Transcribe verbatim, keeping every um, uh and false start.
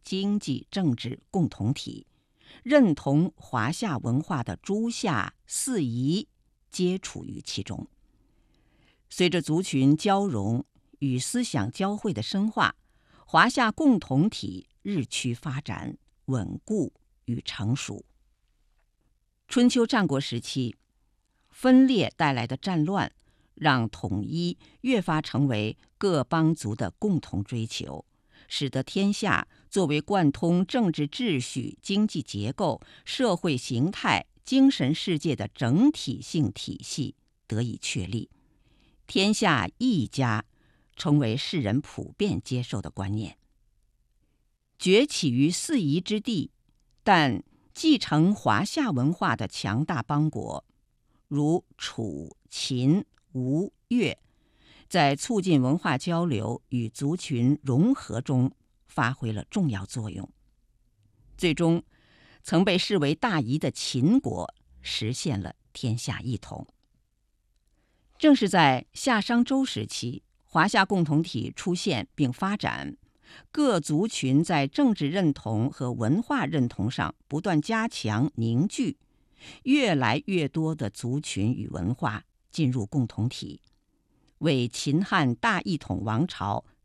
经济、政治共同体，认同华夏文化的诸夏四夷皆处于其中。随着族群交融与思想交汇的深化，华夏共同体日趋发展、稳固与成熟。春秋战国时期，分裂带来的战乱，让统一越发成为各邦族的共同追求，使得天下作为贯通政治秩序、经济结构、社会形态、精神世界的整体性体系得以确立。天下一家成为世人普遍接受的观念。崛起于四夷之地，但继承华夏文化的强大邦国，如楚、秦、吴、越，在促进文化交流与族群融合中发挥了重要作用。最终，曾被视为大夷的秦国实现了天下一统。正是在夏商周时期，华夏共同体出现并发展，各族群在政治认同和文化认同上不断加强凝聚，越来越多的族群与文化进入共同体，为秦汉大一统王朝